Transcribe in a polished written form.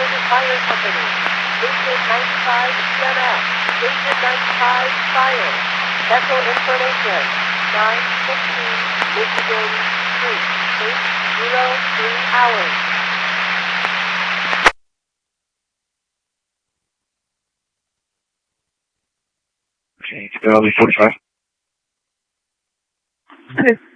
United Fire Company. Station 95 CMS. Station 95 Fire. Vessel information. 9:15 Michigan Street. 8:03 hours. Okay, it's LE 45.